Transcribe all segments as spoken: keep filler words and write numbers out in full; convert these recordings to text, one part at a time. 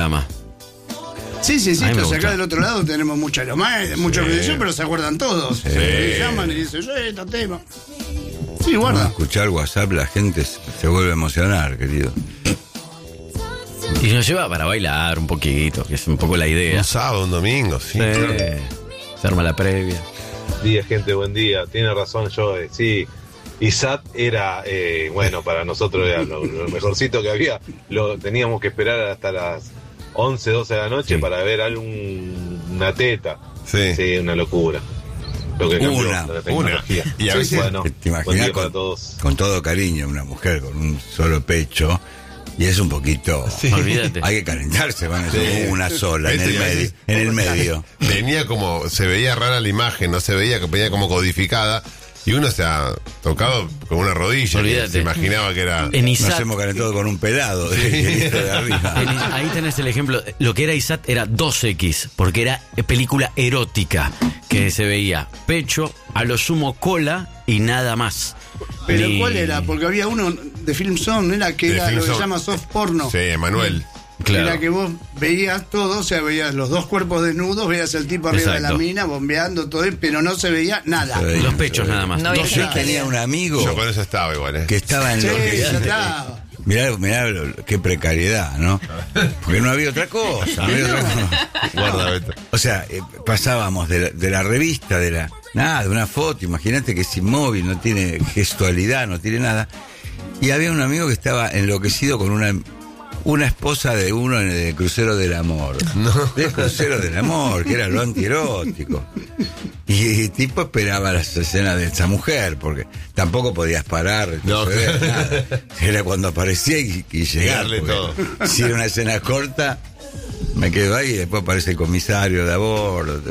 programa. Sí, sí, sí, A mí me entonces acá gusta. del otro lado tenemos mucha lomada, mucha producción, pero se acuerdan todos. Sí. Se llaman y dicen, yo este tema. Sí, No, guarda. escuchar WhatsApp, la gente se, se vuelve a emocionar, querido. Y nos lleva para bailar un poquito, que es un poco la idea. Un sábado, un domingo, sí. Sí. claro. Se arma la previa. Día, gente, buen día. Tiene razón, yo, eh, sí. ISAT era, eh, bueno, para nosotros era lo, lo mejorcito que había. Lo teníamos que esperar hasta las once, doce de la noche Sí. para ver algún, una teta. Sí. Sí, una locura. Lo que cambió Una, la tecnología. una. Y a veces- bueno, ¿Te buen imaginas día para con, todos. con todo cariño una mujer con un solo pecho? Y es un poquito... Olvídate. Hay que calentarse, van a Sí. ser una sola, en Este, el y a medio. veces- En el medio. Venía como, se veía rara la imagen, no se veía que venía como codificada. Y uno se ha tocado con una rodilla. Olvídate. Se imaginaba que era. En Nos ISAT, hemos calentado con un pelado de, de, de arriba. en- ahí tenés el ejemplo. Lo que era ISAT era dos equis, porque era película erótica, que se veía pecho, a lo sumo cola y nada más. Pero Ni- ¿cuál era? Porque había uno de Film Zone, era que De era Film lo que se Zone. llama soft porno. Sí, Emanuel. Claro. Era que vos veías todo, o sea, veías los dos cuerpos desnudos, veías el tipo arriba de Exacto. la mina, bombeando todo, pero no se veía nada. Se veía. Los pechos nada más. No había Dos Yo nada. tenía un amigo Yo con eso estaba igual, ¿eh? que estaba en Sí, lo que... ya está. Mirá, mirá lo- qué precariedad, ¿no? Porque no había otra cosa. No había otra cosa. Guarda, Beto. O sea, eh, pasábamos de la, de la revista, de la nada, de una foto, imagínate que es inmóvil, no tiene gestualidad, no tiene nada. Y había un amigo que estaba enloquecido con una una esposa de uno en el crucero del amor. No. Del crucero del amor, que era lo antierótico. Y el tipo esperaba las escenas de esa mujer, porque tampoco podías parar, No. retroceder, nada. Era cuando aparecía y, y llegar. Darle porque todo. Si era una escena corta, me quedo ahí y después aparece el comisario de a bordo.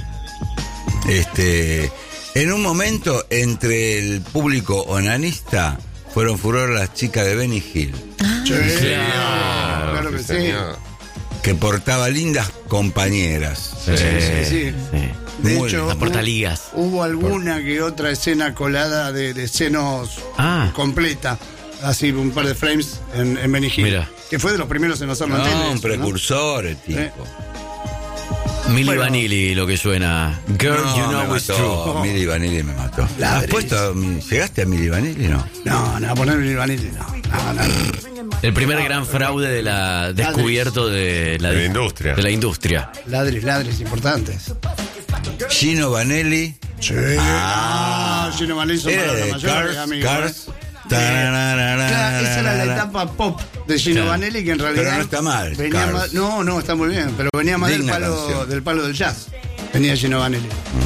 Este, en un momento, entre el público onanista, fueron furor las chicas de Benny Hill, Sí, Claro, claro que Sí, sí. señor. que portaba lindas compañeras. Sí, sí, sí. Sí. De Muy hecho, Las hubo- portaligas. hubo alguna que otra escena colada de, de senos Ah. completa. Así, un par de frames en, en Benny Hill. Mira. Que fue de los primeros en hacerlo en tele, No, eso, un ¿no? precursor el tipo. Eh. Milli Bueno. Vanilli, lo que suena. Girl, No, you know me it's mató. true. Milli Vanilli me mató. ¿Has Ladris. puesto a mi- ¿Llegaste a Milli Vanilli? No. No, no, poner Benny Vanilli, no. No, no. El primer gran fraude de la descubierto de la, De la industria. De la industria. Ladris, ladris importantes. Gino Vanelli. Sí. Ah, Gino Vanelli son Era palabras de mayores, Cars. amigo, Cars. ¿eh? Claro, esa era la etapa pop de Gino Claro. Vanelli, que en realidad Pero no está mal, venía Cars. más- no, no, está muy bien, pero venía más del Digna palo, canción. del palo del jazz. Venía Gino Vanelli.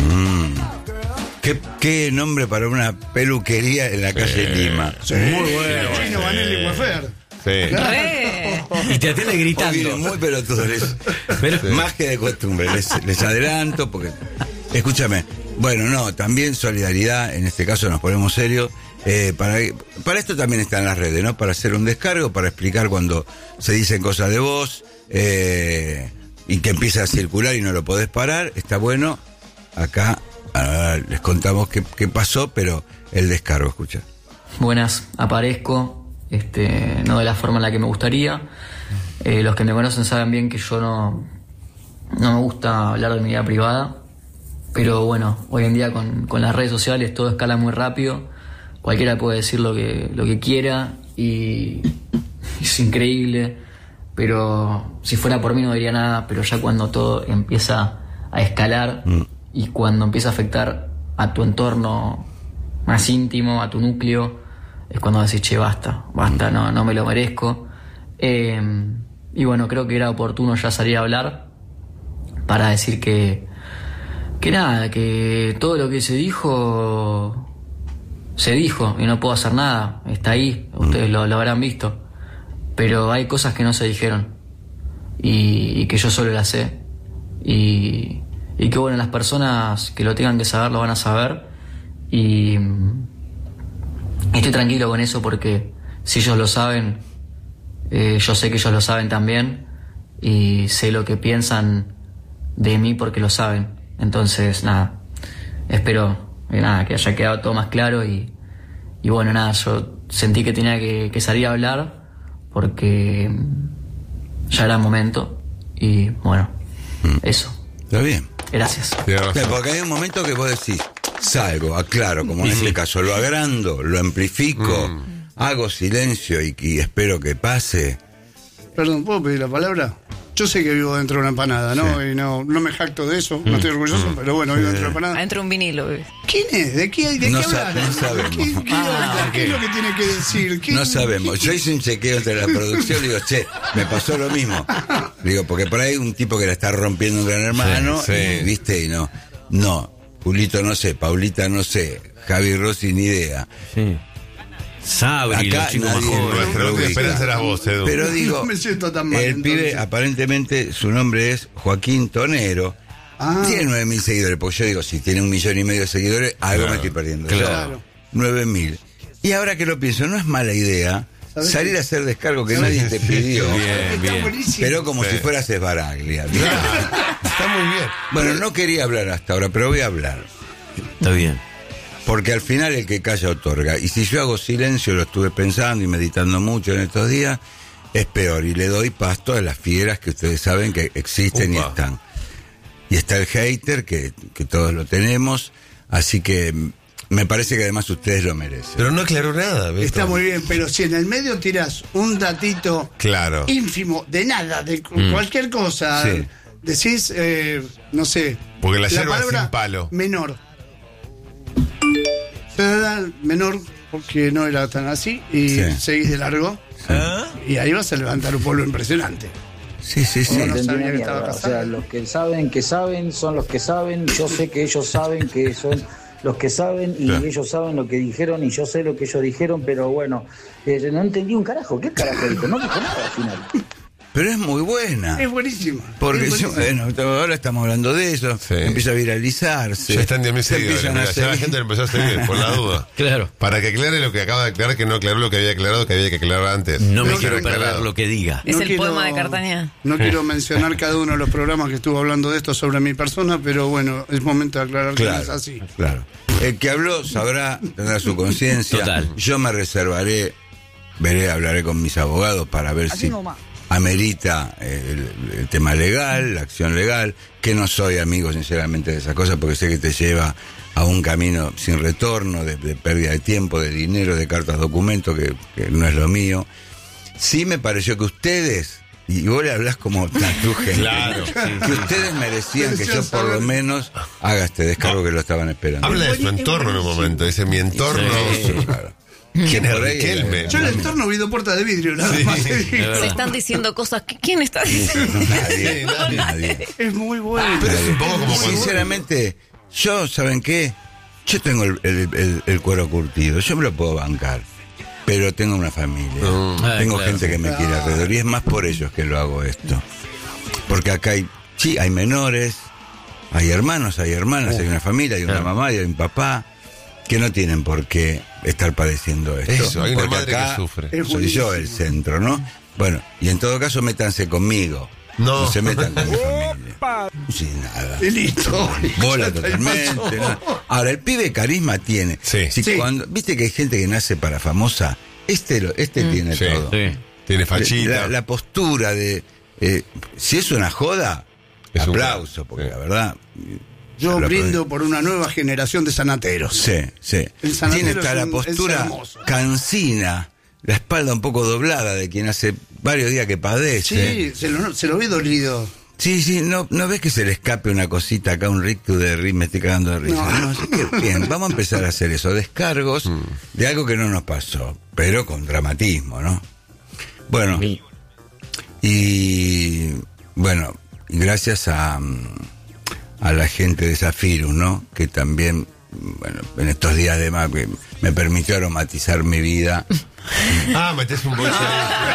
¿Qué, qué nombre para una peluquería en la calle Lima. Sí, muy bueno. Gino Vanelli Coiffeur. Sí. Re. Y te atiende Hoy gritando. vienen muy pelotudos, les- Pero- más que de costumbre. Les, les adelanto porque, escúchame, bueno, no, también solidaridad, en este caso nos ponemos serios. Eh, para, para esto también están las redes, ¿no? Para hacer un descargo, para explicar cuando se dicen cosas de vos eh, y que empieza a circular y no lo podés parar. Está bueno. Acá ah, les contamos qué, qué pasó, pero el descargo, escucha. Buenas, aparezco, este, no de la forma en la que me gustaría. Eh, los que me conocen saben bien que yo no, no me gusta hablar de mi vida privada, pero bueno, hoy en día con, con las redes sociales todo escala muy rápido, cualquiera puede decir lo que, lo que quiera y es increíble, pero si fuera por mí no diría nada, pero ya cuando todo empieza a escalar Mm. y cuando empieza a afectar a tu entorno más íntimo, a tu núcleo, es cuando decís, che, basta, basta, no, no me lo merezco. Eh, y bueno, creo que era oportuno ya salir a hablar para decir que, que nada, que todo lo que se dijo, se dijo y no puedo hacer nada, está ahí, ustedes lo, lo habrán visto. Pero hay cosas que no se dijeron y, y que yo solo las sé. Y, y que bueno, las personas que lo tengan que saber lo van a saber. Y estoy tranquilo con eso porque si ellos lo saben, eh, yo sé que ellos lo saben también y sé lo que piensan de mí porque lo saben. Entonces, nada, espero eh, nada, que haya quedado todo más claro y, y bueno, nada, yo sentí que tenía que, que salir a hablar porque ya era momento. Y bueno, Mm. eso. Está bien. Gracias. Tiene razón. Claro, porque hay un momento que vos decís, salgo, aclaro, como en este caso, lo agrando, lo amplifico, Mm. hago silencio y, y espero que pase. Perdón, ¿puedo pedir la palabra? Yo sé que vivo dentro de una empanada, ¿no? Sí. Y no, no me jacto de eso, no estoy orgulloso, pero bueno, vivo dentro de una empanada. Adentro un vinilo, bebé. ¿Quién es? ¿De qué, de No qué sa- hablas? no sabemos. ¿Qué, qué, Ah, ¿Qué es lo que tiene que decir? ¿Qué- No sabemos. qué- Yo hice un chequeo entre la producción y digo, che, me pasó lo mismo. Digo, porque por ahí hay un tipo que la está rompiendo un gran hermano, Sí, sí. y, ¿viste? Y no. No, Julito no sé, Paulita no sé, Javi Rossi ni idea. Sí. Sabri, Acá los chicos más nadie- jóvenes. Nuestra única esperanza eras vos, Edu. Pero digo, No me siento tan mal, el entonces. pibe aparentemente su nombre es Joaquín Tonero. Ah. Tiene nueve mil seguidores, porque yo digo, si tiene un millón y medio de seguidores, algo Claro, me estoy perdiendo. claro. Nueve mil. Y ahora que lo pienso, no es mala idea ¿Sabes salir qué? a hacer descargo que ¿Sabes? nadie te pidió, Bien, Está bien. buenísimo. pero como Sí. si fueras Esbaraglia. ¿viste? Está muy bien. Bueno, no quería hablar hasta ahora, pero voy a hablar. Está bien. Porque al final el que calla otorga. Y si yo hago silencio, lo estuve pensando y meditando mucho en estos días, es peor. Y le doy pasto a las fieras que ustedes saben que existen y Upa. están. Y está el hater, que, que todos lo tenemos. Así que mm, me parece que además ustedes lo merecen. Pero no aclaró nada, Beto. Está muy bien, pero si en el medio tiras un datito Claro. ínfimo, de nada, de cu- cualquier cosa, Sí. decís, eh, no sé. Porque la yerba es palabra sin palo. menor. Eh, Menor, porque no era tan así, y Sí. seguís de largo. Y ahí vas a levantar un pueblo impresionante. Sí, sí, sí. No, no entendí sabía una que estaba mierda. O pasando. sea, los que saben que saben son los que saben. Yo sé que ellos saben que son los que saben y Claro. ellos saben lo que dijeron y yo sé lo que ellos dijeron, pero bueno, eh, no entendí un carajo. ¿Qué carajo dijo? No dijo nada al final. Pero es muy buena. Es buenísimo. Porque es si- buenísimo. bueno, ahora estamos hablando de eso, Sí. empieza a viralizarse. Ya están diez mil se seguidores. empiezan a Mira, ya la seguir. gente lo empezó a seguir, por la duda. Claro. Para que aclare lo que acaba de aclarar, que no aclaró lo que había aclarado, que había que aclarar antes. No me Lo que quiero había perder aclarado. lo que diga. Es No el quiero- poema de Cartañá. No quiero mencionar cada uno de los programas que estuvo hablando de esto sobre mi persona, pero bueno, es momento de aclarar que no es Claro, así. claro. El que habló sabrá, tendrá su conciencia. Total. Yo me reservaré, veré, hablaré con mis abogados para ver si amerita el, el tema legal, la acción legal, que no soy amigo sinceramente de esas cosas porque sé que te lleva a un camino sin retorno, de, de pérdida de tiempo, de dinero, de cartas, documentos, que, que no es lo mío. Sí me pareció que ustedes, y vos le hablás como tatuje, Claro. que ustedes merecían que yo Merecían por lo saber. menos haga este descargo que lo estaban esperando. Habla de su entorno en un momento. Dice, mi entorno. Sí, claro. ¿Quién es Por ahí, Riquelme? Yo en el entorno vi dos puertas de vidrio, nada Sí, más te es digo. Se están diciendo cosas que... ¿Quién está diciendo? Nadie, nadie. Es muy bueno. Pero es un poco como cuando- Sinceramente, yo, ¿saben qué? Yo tengo el, el- el- el cuero curtido, yo me lo puedo bancar, pero tengo una familia, Ah, tengo claro. gente que me quiere alrededor y es más por ellos que lo hago esto. Porque acá hay, sí, hay menores, hay hermanos, hay hermanas, hay una familia, hay una Claro. mamá y hay un papá que no tienen por qué estar padeciendo esto. Eso, hay una Porque madre que acá sufre. Es soy yo buenísimo. el centro, ¿no? Bueno, y en todo caso métanse conmigo. No. No se metan con mi familia. Sin nada. Y listo. Bola Ya está, y totalmente. pasó. ¿no? Ahora, el pibe carisma tiene. Sí. Si Sí. Cuando, Viste que hay gente que nace para famosa. Este, lo- este tiene Sí. todo. Sí. Tiene fachita. La, la postura de. eh, si es una joda, Es un aplauso, gran- porque sí. la verdad. Yo la- brindo por una nueva generación de sanateros. Sí, sí. El sanatorio Tiene hasta es la un- postura es hermoso. cansina, la espalda un poco doblada de quien hace varios días que padece. Sí, se lo, se lo vi dolido. Sí, sí, no, no ves que se le escape una cosita acá, un rictus de risa, me estoy cagando de risa. No. No, así que, bien, vamos a empezar a hacer eso, descargos de algo que no nos pasó, pero con dramatismo, ¿no? Bueno, y bueno, y gracias a, mm, a la gente de Zafirus, ¿no? Que también, bueno, en estos días además me, me permitió aromatizar mi vida. Ah, metés un bolso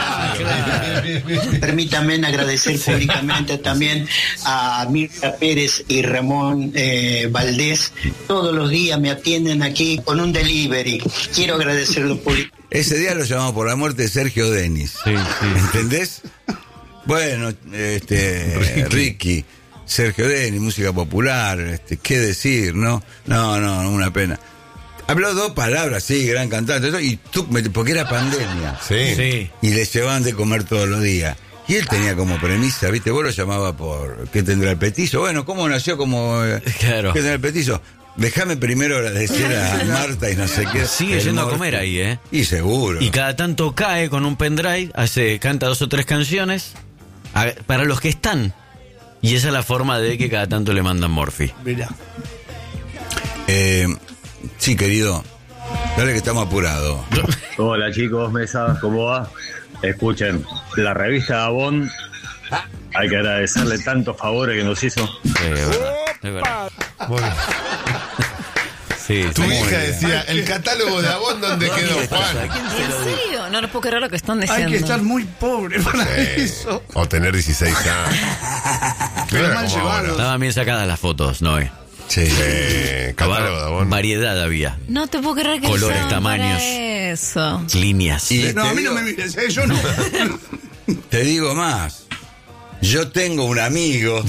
ahí. Permítanme agradecer públicamente también a Mirta Pérez y Ramón eh, Valdés. Todos los días me atienden aquí con un delivery. Quiero agradecerlo públicamente. Ese día lo llamamos por la muerte de Sergio Denis. Sí, sí. ¿Entendés? Bueno, este, Ricky, Sergio Denis, música popular, este, qué decir, ¿no? No, no, una pena. Habló dos palabras, sí, gran cantante, eso, y tú, porque era pandemia. Sí. Sí. Y les llevaban de comer todos los días. Y él tenía como premisa, ¿viste? Vos lo llamaba por ¿qué tendrá el petizo? Bueno, ¿cómo nació como eh, Claro. ¿qué tendrá el petizo? Déjame primero agradecer a Marta y no sé qué. Sigue El yendo a Morphy. comer ahí, ¿eh? Y seguro. Y cada tanto cae con un pendrive, hace, canta dos o tres canciones a- para los que están. Y esa es la forma de que cada tanto le mandan Morphy. Mirá. Eh, sí, querido. Dale que estamos apurados. Hola chicos, mesa, ¿cómo va? Escuchen, la revista Avon, hay que agradecerle tantos favores que nos hizo. Sí, es verdad, es verdad. Bueno, Sí, tu sí. hija decía, el catálogo de Avon, ¿dónde quedó, Juan? ¿En serio? No les puedo creer lo que están Hay diciendo. que estar muy pobre para Sí. eso. O tener dieciséis años. Pero Era mal como llevado. ahora. Estaban bien sacadas las fotos, Noé. Sí. Eh, catálogo de Avon. Variedad había. No te puedo creer que Colores, usaban tamaños. para eso. Líneas. Y No, te a mí no digo- me mires, eh, yo no. Te digo más. Yo tengo un amigo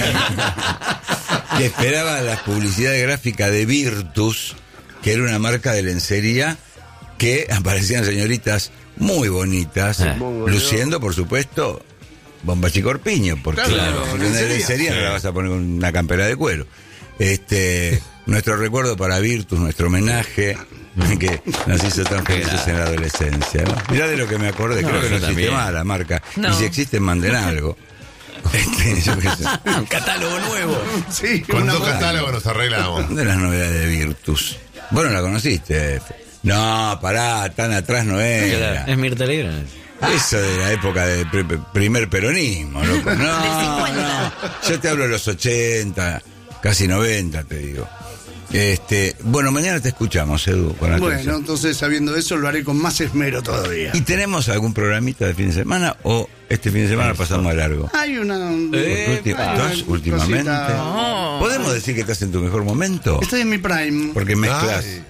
que esperaba las publicidades gráficas de Virtus, que era una marca de lencería, que aparecían señoritas muy bonitas, Eh. luciendo, por supuesto, bombachi corpiño, porque Claro, porque una lencería. lencería no Sí. la vas a poner con una campera de cuero. Este, nuestro recuerdo para Virtus, nuestro homenaje, que nos hizo tan felices en la adolescencia, ¿no? Mirá de lo que me acordé, No, creo que yo no existe también. más la marca. No. Y si existen, manden algo. Este, yo qué sé. Un catálogo nuevo. Sí, Con una dos buena. catálogos nos arreglamos. De las novedades de Virtus. Vos no la conociste. No, pará, tan atrás no era. Es Mirta Legrand. Eso de la época del pr- primer peronismo, loco. No, Del cincuenta. no. Yo te hablo de los ochenta, casi noventa, te digo. Este, bueno, mañana te escuchamos, Edu, con Bueno, atención. entonces sabiendo eso lo haré con más esmero todavía. ¿Y tenemos algún programita de fin de semana o este fin de semana pasamos a largo? Hay una... Ulti- hay una ¿Estás últimamente? cosita. ¿Podemos decir que estás en tu mejor momento? Estoy en mi prime. Porque mezclas Ay.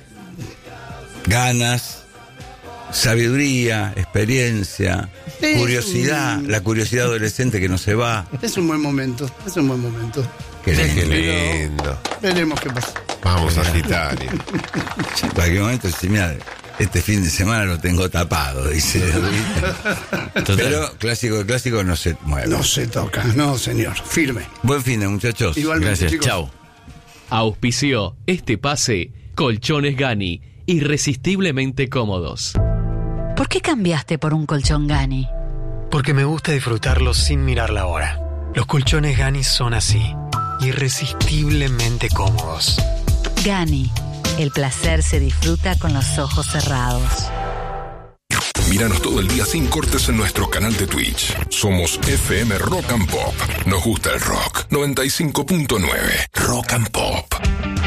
ganas, sabiduría, experiencia, Sí. curiosidad, la curiosidad adolescente que no se va. Es un buen momento, es un buen momento. Qué Qué lindo. lindo. Veremos qué pasa. Vamos, Sagitario. En cualquier momento, si mira, este fin de semana lo tengo tapado, dice. Pero clásico de clásico no se mueve. No se toca, no señor, firme. Buen fin de muchachos. Igualmente, Gracias, chicos. chao. Auspició este pase Colchones Gani, irresistiblemente cómodos. ¿Por qué cambiaste por un colchón Gani? Porque me gusta disfrutarlo sin mirar la hora. Los colchones Gani son así, irresistiblemente cómodos. Gani, el placer se disfruta con los ojos cerrados. Míranos todo el día sin cortes en nuestro canal de Twitch. Somos F M Rock and Pop. Nos gusta el rock. noventa y cinco punto nueve Rock and Pop.